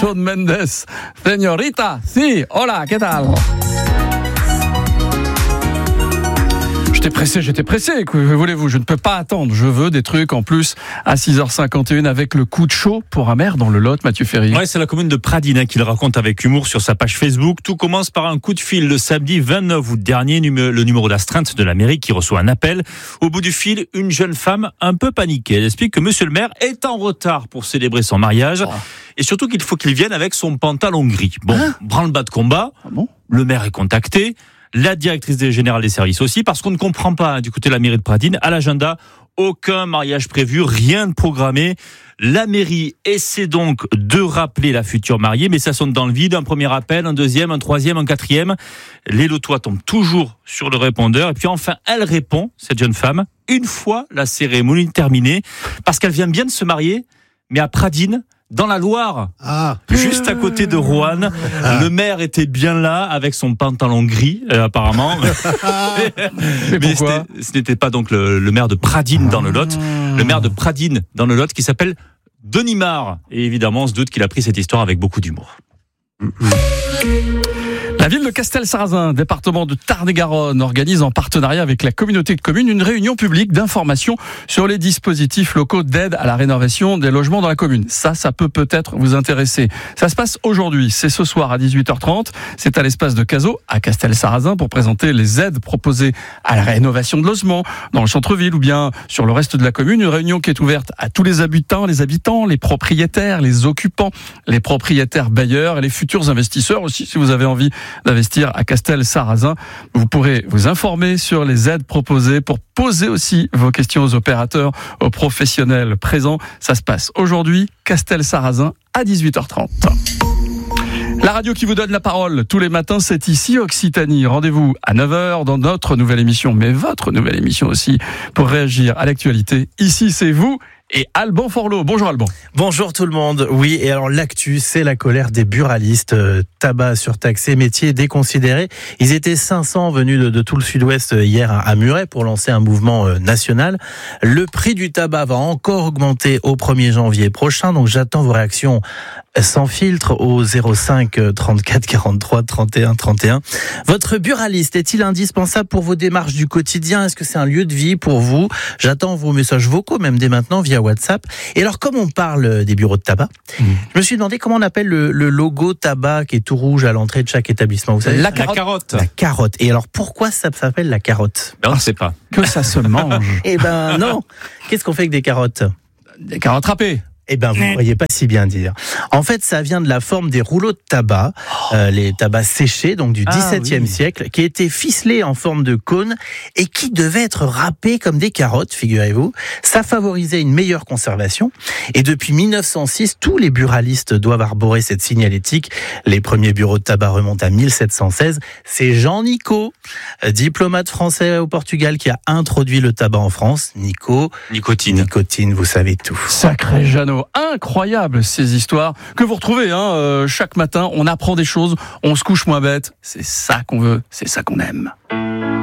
Shawn Mendes. Señorita, si, hola, ¿qué tal? J'étais pressé, que voulez-vous, je ne peux pas attendre, je veux des trucs en plus à 6h51 avec le coup de chaud pour un maire dans le Lot, Mathieu Ferry. Ouais, c'est la commune de Pradines qui le raconte avec humour sur sa page Facebook. Tout commence par un coup de fil le samedi 29 août dernier, le numéro d'astreinte de la mairie qui reçoit un appel. Au bout du fil, une jeune femme un peu paniquée. Elle explique que monsieur le maire est en retard pour célébrer son mariage et surtout qu'il faut qu'il vienne avec son pantalon gris. Bon, branle-bas de combat, le maire est contacté. La directrice générale des services aussi, parce qu'on ne comprend pas du côté de la mairie de Pradines. À l'agenda, aucun mariage prévu, rien de programmé. La mairie essaie donc de rappeler la future mariée, mais ça sonne dans le vide. Un premier appel, un deuxième, un troisième, un quatrième. Les lotois tombent toujours sur le répondeur. Et puis enfin, elle répond, cette jeune femme, une fois la cérémonie terminée, parce qu'elle vient bien de se marier, mais à Pradines, dans la Loire, juste à côté de Roanne. Le maire était bien là avec son pantalon gris, apparemment. Mais ce n'était pas donc le maire de Pradines dans le Lot. Le maire de Pradines dans le Lot qui s'appelle Denis Mare. Et évidemment, on se doute qu'il a pris cette histoire avec beaucoup d'humour. La ville de Castelsarrasin, département de Tarn-et-Garonne, organise en partenariat avec la communauté de communes une réunion publique d'information sur les dispositifs locaux d'aide à la rénovation des logements dans la commune. Ça peut peut-être vous intéresser. Ça se passe aujourd'hui, c'est ce soir à 18h30. C'est à l'espace de Cazaux, à Castelsarrasin, pour présenter les aides proposées à la rénovation de logements dans le centre-ville ou bien sur le reste de la commune. Une réunion qui est ouverte à tous les habitants, les propriétaires, les occupants, les propriétaires bailleurs et les futurs investisseurs aussi, si vous avez envie d'investir à Castelsarrasin. Vous pourrez vous informer sur les aides proposées pour poser aussi vos questions aux opérateurs, aux professionnels présents. Ça se passe aujourd'hui, Castelsarrasin à 18h30. La radio qui vous donne la parole tous les matins, c'est ici Occitanie. Rendez-vous à 9h dans notre nouvelle émission, mais votre nouvelle émission aussi, pour réagir à l'actualité. Ici, c'est vous et Alban Forlot. Bonjour Alban. Bonjour tout le monde. Oui, et alors l'actu, c'est la colère des buralistes. Tabac surtaxé, métier déconsidéré. Ils étaient 500 venus de tout le sud-ouest hier à Muret pour lancer un mouvement national. Le prix du tabac va encore augmenter au 1er janvier prochain, donc j'attends vos réactions sans filtre au 05 34 43 31 31. Votre buraliste est-il indispensable pour vos démarches du quotidien? Est-ce que c'est un lieu de vie pour vous? J'attends vos messages vocaux, même dès maintenant, via WhatsApp. Et alors, comme on parle des bureaux de tabac, je me suis demandé comment on appelle le logo tabac qui est tout rouge à l'entrée de chaque établissement. Vous savez, la carotte. La carotte. Et alors, pourquoi ça s'appelle la carotte? On ne sait pas. Que ça se mange. Eh ben non. Qu'est-ce qu'on fait avec des carottes? Des carottes râpées. Eh ben, vous ne pourriez pas si bien dire. En fait, ça vient de la forme des rouleaux de tabac, les tabacs séchés, donc du XVIIe siècle, qui étaient ficelés en forme de cône et qui devaient être râpés comme des carottes, figurez-vous. Ça favorisait une meilleure conservation. Et depuis 1906, tous les buralistes doivent arborer cette signalétique. Les premiers bureaux de tabac remontent à 1716. C'est Jean Nicot, diplomate français au Portugal, qui a introduit le tabac en France. Nicotine, vous savez tout. Sacré Jeannot. Incroyable ces histoires que vous retrouvez chaque matin. On apprend des choses, on se couche moins bête. C'est ça qu'on veut, c'est ça qu'on aime.